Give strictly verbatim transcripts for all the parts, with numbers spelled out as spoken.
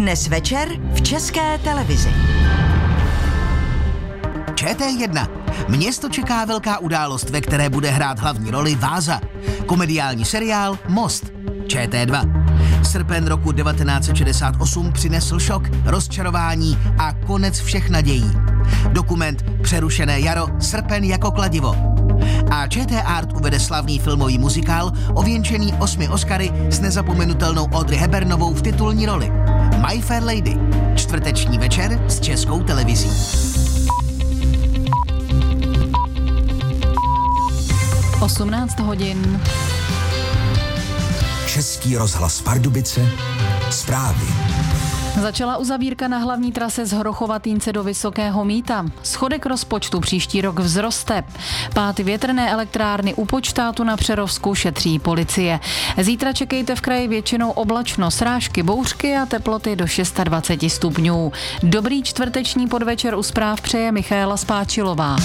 Dnes večer v České televizi. Č T jedna. Město čeká velká událost, ve které bude hrát hlavní roli Váza. Komediální seriál Most. Č T dva. Srpen roku devatenáct set šedesát osm přinesl šok, rozčarování a konec všech nadějí. Dokument Přerušené jaro, srpen jako kladivo. A Č T Art uvede slavný filmový muzikál ověnčený osmi Oscary s nezapomenutelnou Audrey Hepburnovou v titulní roli. My Fair Lady. Čtvrteční večer s Českou televizí. osmnáct hodin. Český rozhlas Pardubice. Zprávy. Začala uzavírka na hlavní trase z Hrochovatýnce do Vysokého Mýta. Schodek rozpočtu příští rok vzroste. Pád větrné elektrárny u Počtátu na Přerovsku šetří policie. Zítra čekejte v kraji většinou oblačno, srážky, bouřky a teploty do dvacet šest stupňů. Dobrý čtvrteční podvečer u zpráv přeje Michaela Spáčilová.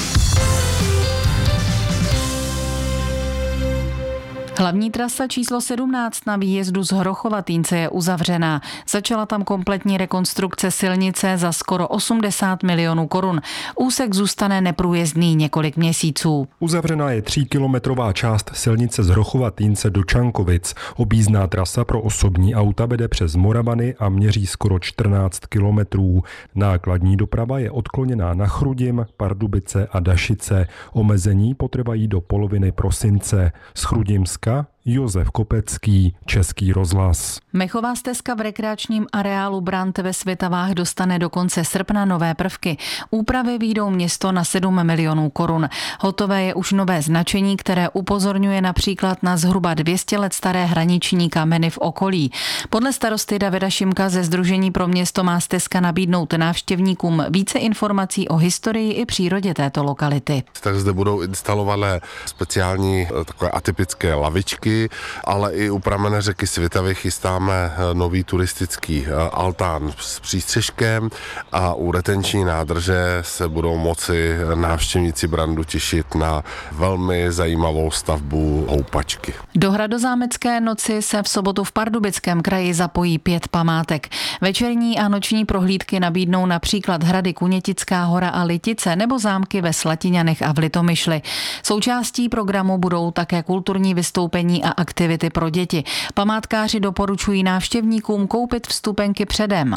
Hlavní trasa číslo sedmnáct na výjezdu z Hrochovatýnce je uzavřená. Začala tam kompletní rekonstrukce silnice za skoro osmdesát milionů korun. Úsek zůstane neprůjezdný několik měsíců. Uzavřená je tříkilometrová část silnice z Hrochovatýnce do Čankovic. Objízdná trasa pro osobní auta vede přes Moravany a měří skoro čtrnáct kilometrů. Nákladní doprava je odkloněná na Chrudim, Pardubice a Dašice. Omezení potrvají do poloviny prosince. Z Chrudimska Josef Kopecký, Český rozhlas. Mechová stezka v rekreačním areálu Brant ve Svitavách dostane do konce srpna nové prvky. Úpravy výjdou město na sedm milionů korun. Hotové je už nové značení, které upozorňuje například na zhruba dvě stě let staré hraniční kameny v okolí. Podle starosty Davida Šimka ze Sdružení pro město má stezka nabídnout návštěvníkům více informací o historii i přírodě této lokality. Tak zde budou instalované speciální takové atypické lavičky, ale i u pramene řeky Svitavy chystáme nový turistický altán s přístřeškem a u retenční nádrže se budou moci návštěvníci Brandu těšit na velmi zajímavou stavbu houpačky. Do Hradozámecké noci se v sobotu v Pardubickém kraji zapojí pět památek. Večerní a noční prohlídky nabídnou například hrady Kunětická hora a Litice nebo zámky ve Slatiňanech a v Litomyšli. Součástí programu budou také kulturní vystoupení a aktivity pro děti. Památkáři doporučují návštěvníkům koupit vstupenky předem.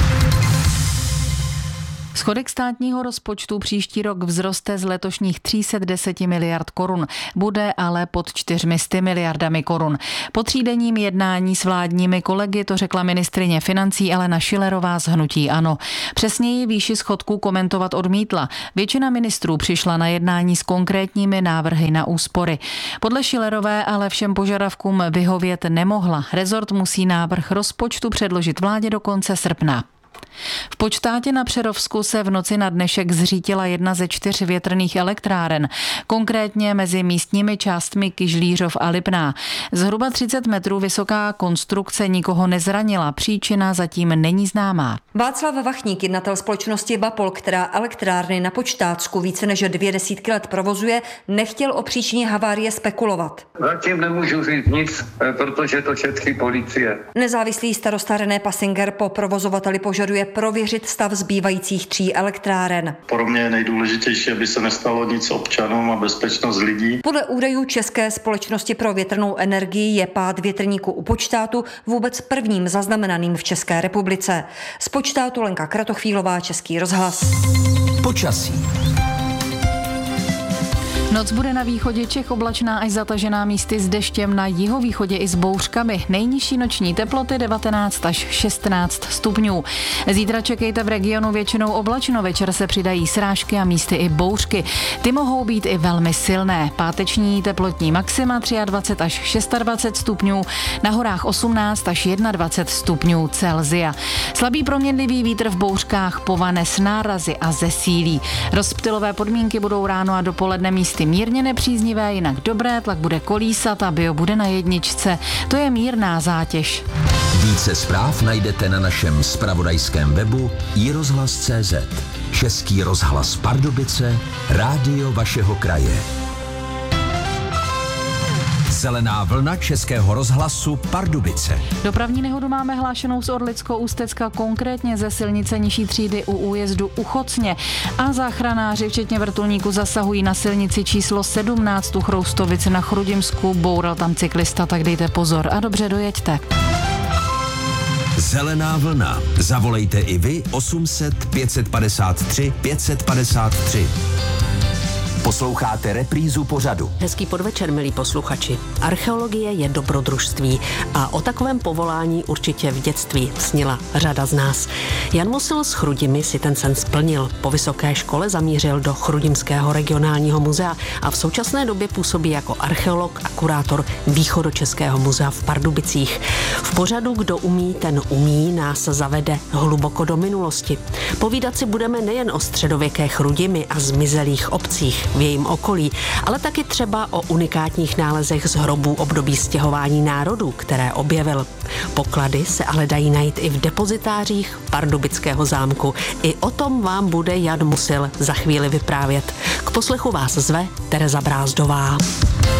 Schodek státního rozpočtu příští rok vzroste z letošních tři sta deset miliard korun, bude ale pod čtyřmi sty miliardami korun. Po třídenním jednání s vládními kolegy to řekla ministryně financí Alena Schillerová z hnutí ANO. Přesněji výši schodku komentovat odmítla. Většina ministrů přišla na jednání s konkrétními návrhy na úspory. Podle Schillerové ale všem požadavkům vyhovět nemohla. Rezort musí návrh rozpočtu předložit vládě do konce srpna. V Počtátě na Přerovsku se v noci na dnešek zřítila jedna ze čtyř větrných elektráren, konkrétně mezi místními částmi Kyžlířov a Lipná. Zhruba třicet metrů vysoká konstrukce nikoho nezranila, příčina zatím není známá. Václav Vachník, jednatel společnosti Bapol, která elektrárny na Počtátsku více než dvě desítky let provozuje, nechtěl o příčině havárie spekulovat. Zatím nemůžu říct nic, protože to šetří policie. Nezávislý starosta René Pasinger po provozovateli požaduje prověřit stav zbývajících tří elektráren. Pro mě je nejdůležitější, aby se nestalo nic občanům a bezpečnost lidí. Podle údajů České společnosti pro větrnou energii je pád větrníku u Počtátu vůbec prvním zaznamenaným v České republice. Z Počtátu Lenka Kratochvílová, Český rozhlas. Počasí. Noc bude na východě Čech oblačná až zatažená místy s deštěm, na jihovýchodě i s bouřkami. Nejnižší noční teploty devatenáct až šestnáct stupňů. Zítra čekejte v regionu většinou oblačno, večer se přidají srážky a místy i bouřky. Ty mohou být i velmi silné. Páteční teplotní maxima dvacet tři až dvacet šest stupňů, na horách osmnáct až dvacet jedna stupňů Celsia. Slabý proměnlivý vítr v bouřkách povane s nárazy a zesílí. Rozptylové podmínky budou ráno a dopoledne místy mírně nepříznivé, jinak dobré, tlak bude kolísat a bio bude na jedničce. To je mírná zátěž. Více zpráv najdete na našem zpravodajském webu i rozhlas tečka cé zet. Český rozhlas Pardubice, rádio vašeho kraje. Zelená vlna Českého rozhlasu Pardubice. Dopravní nehodu máme hlášenou z Orlicko-Ústecka, konkrétně ze silnice nižší třídy u újezdu u Chocně. A záchranáři, včetně vrtulníku, zasahují na silnici číslo sedmnáct u Chroustovic na Chrudimsku. Boural tam cyklista, tak dejte pozor a dobře dojeďte. Zelená vlna. Zavolejte i vy osm set pět padesát tři pět padesát tři. Posloucháte reprízu pořadu. Hezký podvečer, milí posluchači. Archeologie je dobrodružství a o takovém povolání určitě v dětství snila řada z nás. Jan Musil z Chrudimi si ten sen splnil. Po vysoké škole zamířil do Chrudimského regionálního muzea a v současné době působí jako archeolog a kurátor Východočeského muzea v Pardubicích. V pořadu Kdo umí, ten umí nás zavede hluboko do minulosti. Povídat si budeme nejen o středověké Chrudimi a zmizelých obcích v jejím okolí, ale taky třeba o unikátních nálezech z hrobů období stěhování národů, které objevil. Poklady se ale dají najít i v depozitářích Pardubického zámku. I o tom vám bude Jan Musil za chvíli vyprávět. K poslechu vás zve Tereza Brázdová.